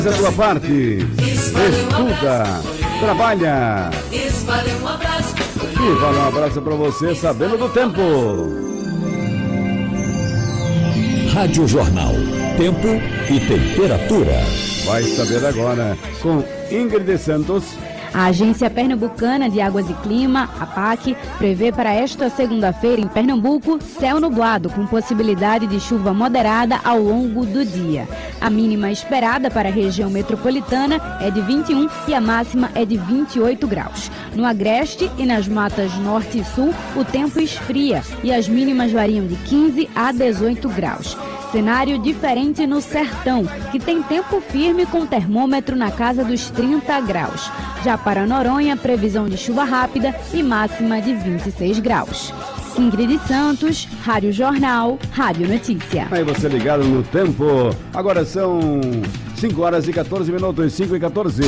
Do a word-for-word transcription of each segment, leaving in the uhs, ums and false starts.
a tua parte, estuda, trabalha. E vale um abraço para você, sabendo do tempo. Rádio Jornal, tempo e temperatura. Vai saber agora com Ingrid Santos. A Agência Pernambucana de Águas e Clima, a APAC, prevê para esta segunda-feira em Pernambuco céu nublado com possibilidade de chuva moderada ao longo do dia. A mínima esperada para a região metropolitana é de vinte e um e a máxima é de vinte e oito graus. No Agreste e nas matas norte e sul, o tempo esfria e as mínimas variam de quinze a dezoito graus. Cenário diferente no Sertão, que tem tempo firme com termômetro na casa dos trinta graus. Já para Noronha, previsão de chuva rápida e máxima de vinte e seis graus. Ingrid Santos, Rádio Jornal, Rádio Notícia. Aí você ligado no tempo. Agora são cinco horas e quatorze minutos, cinco e quatorze.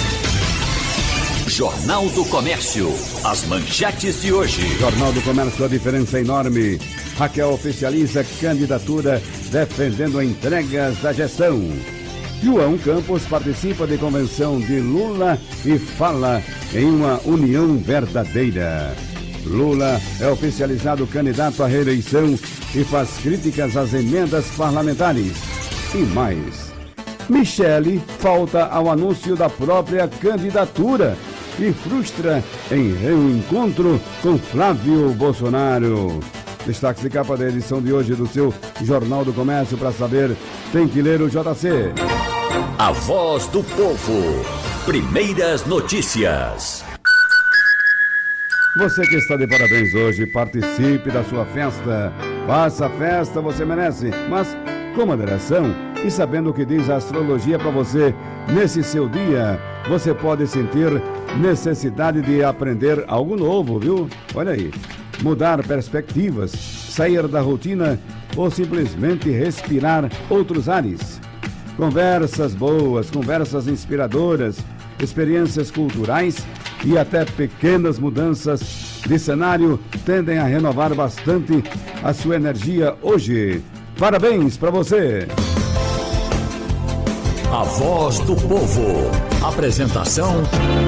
Jornal do Comércio. As manchetes de hoje. Jornal do Comércio, a diferença é enorme. Raquel oficializa candidatura defendendo entregas da gestão. João Campos participa de convenção de Lula e fala em uma união verdadeira. Lula é oficializado candidato à reeleição e faz críticas às emendas parlamentares. E mais, Michele falta ao anúncio da própria candidatura e frustra em reencontro com Flávio Bolsonaro. Destaque de capa da edição de hoje do seu Jornal do Comércio. Para saber, tem que ler o J C. A voz do povo. Primeiras notícias. Você que está de parabéns hoje, participe da sua festa. Faça a festa, você merece, mas com moderação e sabendo o que diz a astrologia para você nesse seu dia. Você pode sentir necessidade de aprender algo novo, viu? Olha aí. Mudar perspectivas, sair da rotina ou simplesmente respirar outros ares. Conversas boas, conversas inspiradoras, experiências culturais e até pequenas mudanças de cenário tendem a renovar bastante a sua energia hoje. Parabéns para você! A voz do povo. Apresentação...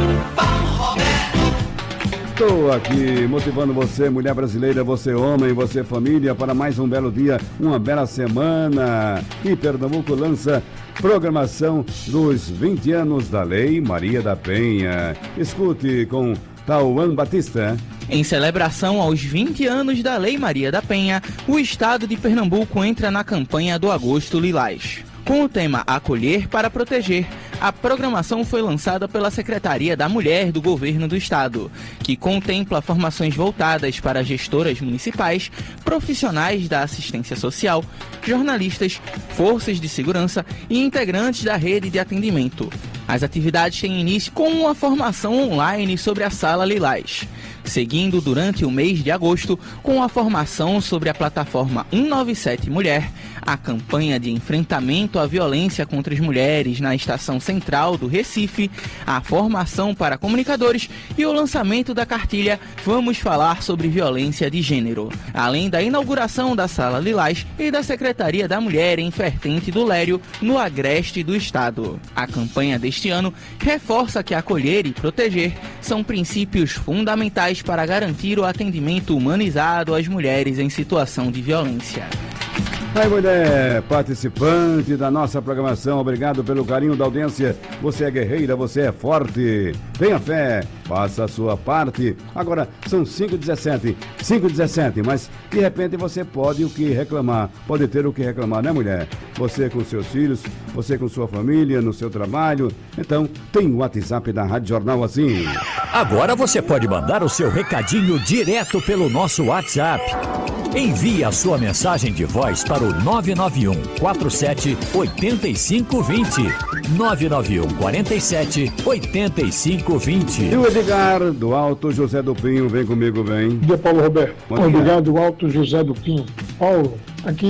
Estou aqui motivando você, mulher brasileira, você homem, você família, para mais um belo dia, uma bela semana. E Pernambuco lança programação dos vinte anos da Lei Maria da Penha. Escute com Tauan Batista. Em celebração aos vinte anos da Lei Maria da Penha, o estado de Pernambuco entra na campanha do Agosto Lilás. Com o tema Acolher para Proteger, a programação foi lançada pela Secretaria da Mulher do Governo do Estado, que contempla formações voltadas para gestoras municipais, profissionais da assistência social, jornalistas, forças de segurança e integrantes da rede de atendimento. As atividades têm início com uma formação online sobre a Sala Lilás, seguindo durante o mês de agosto com a formação sobre a plataforma cento e noventa e sete Mulher, a campanha de enfrentamento à violência contra as mulheres na Estação Central do Recife, a formação para comunicadores e o lançamento da cartilha Vamos Falar sobre Violência de Gênero, além da inauguração da Sala Lilás e da Secretaria da Mulher em Vertente do Lério, no Agreste do Estado. A campanha deste ano reforça que acolher e proteger são princípios fundamentais para garantir o atendimento humanizado às mulheres em situação de violência. Aí, mulher, participante da nossa programação, obrigado pelo carinho da audiência. Você é guerreira, você é forte. Tenha fé, faça a sua parte. Agora, são cinco e dezessete, cinco e dezessete, mas de repente você pode o que reclamar, pode ter o que reclamar, né, mulher? Você com seus filhos, você com sua família, no seu trabalho. Então, tem o WhatsApp da Rádio Jornal assim. Agora você pode mandar o seu recadinho direto pelo nosso WhatsApp. Envie a sua mensagem de voz para o nove nove um quatro sete oito cinco dois zero. nove nove um quatro sete oito cinco dois zero. E o Edgar do Alto José do Pinho, vem comigo, vem. De Paulo Roberto. Bom dia. Obrigado, Alto José do Pinho. Paulo, aqui